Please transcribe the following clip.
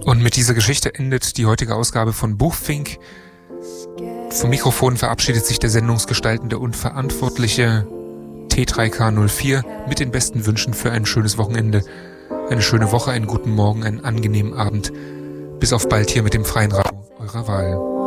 Und mit dieser Geschichte endet die heutige Ausgabe von Buchfink. Vom Mikrofon verabschiedet sich der sendungsgestaltende und verantwortliche T3K04 mit den besten Wünschen für ein schönes Wochenende, eine schöne Woche, einen guten Morgen, einen angenehmen Abend. Bis auf bald hier mit dem freien Radio eurer Wahl.